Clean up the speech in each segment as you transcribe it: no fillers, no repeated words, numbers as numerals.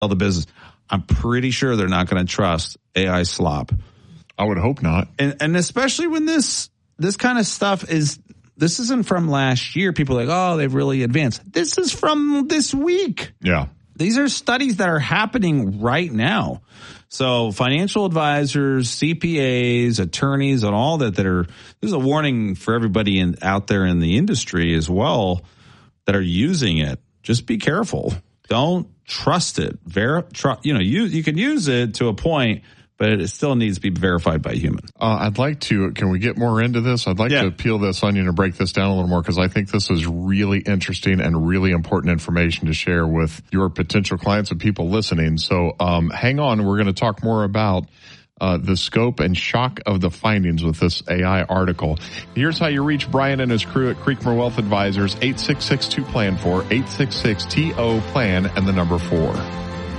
the business. I'm pretty sure they're not going to trust AI slop. I would hope not. And especially when this kind of stuff this isn't from last year. People are like, oh, they've really advanced. This is from this week. Yeah. These are studies that are happening right now. So financial advisors, CPAs, attorneys, and all there's a warning for everybody out there in the industry as well that are using it. Just be careful. Don't trust it. You can use it to a point, but it still needs to be verified by a human. I'd like to, can we get more into this? I'd like to peel this onion and break this down a little more because I think this is really interesting and really important information to share with your potential clients and people listening. So hang on. We're going to talk more about the scope and shock of the findings with this AI article. Here's how you reach Brian and his crew at Creekmore Wealth Advisors, 866-2-PLAN-4, 866-TO-PLAN, and the number 4.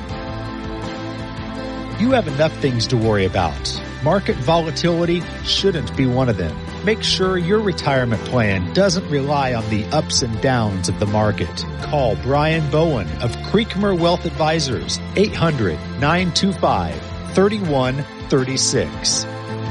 You have enough things to worry about. Market volatility shouldn't be one of them. Make sure your retirement plan doesn't rely on the ups and downs of the market. Call Brian Bowen of Creekmore Wealth Advisors, 800-925-3136.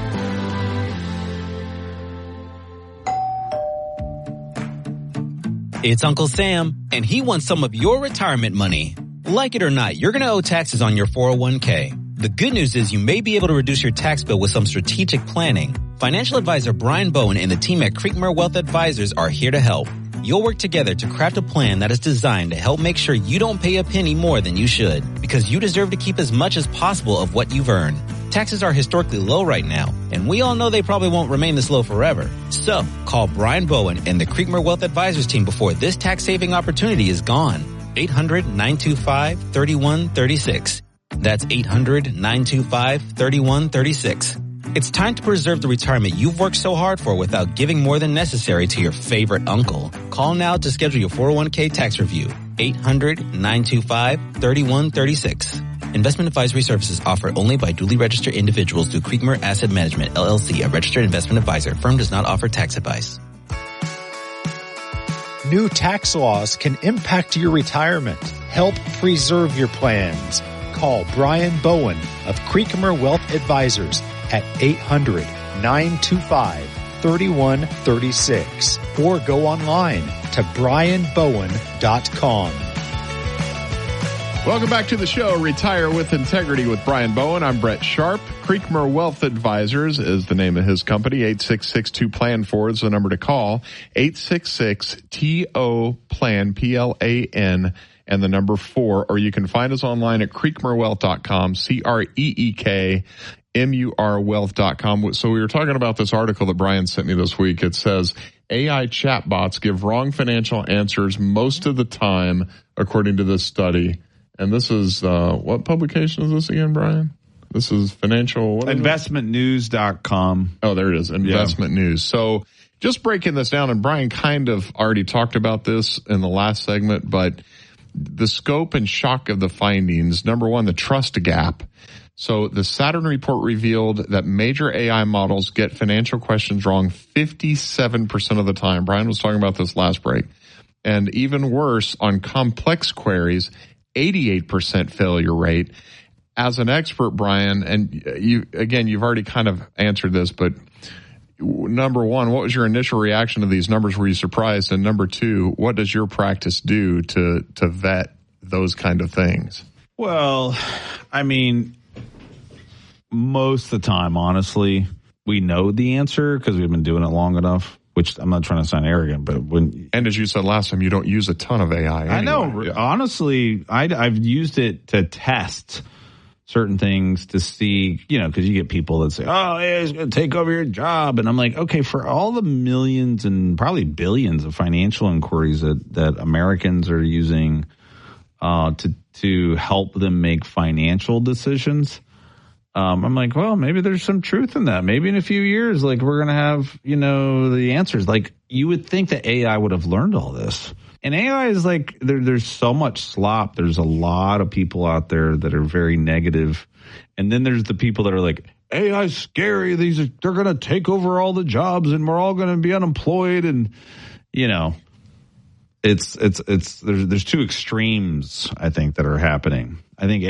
It's Uncle Sam, and he wants some of your retirement money. Like it or not, you're going to owe taxes on your 401k. The good news is you may be able to reduce your tax bill with some strategic planning. Financial advisor Brian Bowen and the team at Creekmore Wealth Advisors are here to help. You'll work together to craft a plan that is designed to help make sure you don't pay a penny more than you should, because you deserve to keep as much as possible of what you've earned. Taxes are historically low right now, and we all know they probably won't remain this low forever. So, call Brian Bowen and the Creekmore Wealth Advisors team before this tax-saving opportunity is gone. 800-925-3136. That's 800-925-3136. It's time to preserve the retirement you've worked so hard for without giving more than necessary to your favorite uncle. Call now to schedule your 401k tax review. 800-925-3136. Investment advisory services offered only by duly registered individuals through Creekmore Asset Management, LLC, a registered investment advisor. Firm does not offer tax advice. New tax laws can impact your retirement. Help preserve your plans. Call Brian Bowen of Creekmore Wealth Advisors at 800-925-3136 or go online to brianbowen.com. Welcome back to the show, Retire with Integrity with Brian Bowen. I'm Brett Sharp. Creekmore Wealth Advisors is the name of his company. 866-2-PLAN-4 is the number to call. 866-TO-PLAN, P-L-A-N, and the number 4. Or you can find us online at creekmorewealth.com, CREEKMUR wealth.com. So we were talking about this article that Brian sent me this week. It says AI chatbots give wrong financial answers most of the time, according to this study. And this is, what publication is this again, Brian? This is investmentnews.com. Oh, there it is. Investment News. So just breaking this down, and Brian kind of already talked about this in the last segment, but the scope and shock of the findings. Number one, the trust gap. So the Saturn report revealed that major AI models get financial questions wrong 57% of the time. Brian was talking about this last break. And even worse, on complex queries, 88% failure rate. As an expert, Brian, and you've already kind of answered this, but number one, what was your initial reaction to these numbers? Were you surprised? And number two, what does your practice do to vet those kind of things? Well, I mean, most of the time, honestly, we know the answer because we've been doing it long enough. Which I'm not trying to sound arrogant, but and as you said last time, you don't use a ton of AI anyway. I know. Yeah. Honestly, I've used it to test certain things to see, because you get people that say, oh, yeah, it's going to take over your job. And I'm like, okay, for all the millions and probably billions of financial inquiries that Americans are using to help them make financial decisions, I'm like, well, maybe there's some truth in that. Maybe in a few years, we're going to have, the answers. You would think that AI would have learned all this. And AI is there's so much slop. There's a lot of people out there that are very negative. And then there's the people that are like, AI's scary. They're going to take over all the jobs and we're all going to be unemployed. And, there's two extremes, I think, that are happening. I think